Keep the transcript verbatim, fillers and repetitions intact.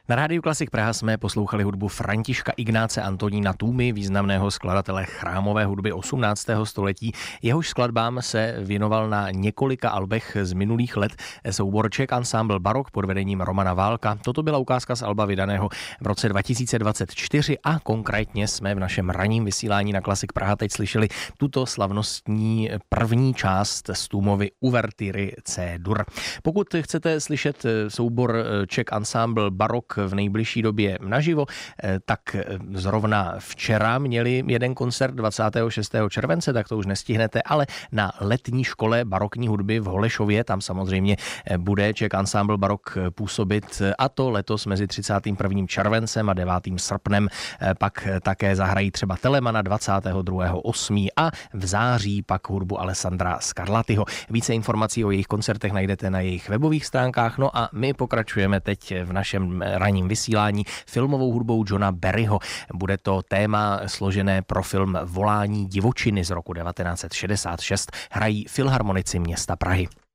Na rádiu Klasik Praha jsme poslouchali hudbu Františka Ignáce Antonína Tůmy, významného skladatele chrámové hudby osmnáctého století. Jehož skladbám se věnoval na několika albech z minulých let soubor Czech Ensemble Barok pod vedením Romana Válka. Toto byla ukázka z alba vydaného v roce dva tisíce dvacet čtyři a konkrétně jsme v našem ranním vysílání na Klasik Praha teď slyšeli tuto slavnostní první část z Tůmovy uvertiry C-dur. Pokud chcete slyšet soubor Czech Ensemble Barok v nejbližší době naživo, tak zrovna včera měli jeden koncert dvacátého šestého července, tak to už nestihnete, ale na letní škole barokní hudby v Holešově, tam samozřejmě bude Czech Ensemble Barok působit, a to letos mezi třicátým prvním červencem a devátým srpnem. Pak také zahrají třeba Telemana dvacátého druhého osmého a v září pak hudbu Alessandra Scarlattiho. Více informací o jejich koncertech najdete na jejich webových stránkách. No a my pokračujeme teď v našem ranním vysílání filmovou hudbou Johna Barryho. Bude to téma složené pro film Volání divočiny z roku devatenáct set šedesát šest. Hrají Filharmonici města Prahy.